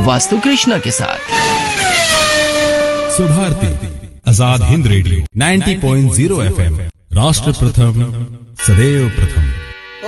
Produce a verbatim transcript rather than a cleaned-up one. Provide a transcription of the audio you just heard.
वास्तु कृष्णा के साथ। सुभारती आजाद हिंद रेडियो नब्बे पॉइंट शून्य एफएम, राष्ट्र प्रथम सदैव प्रथम।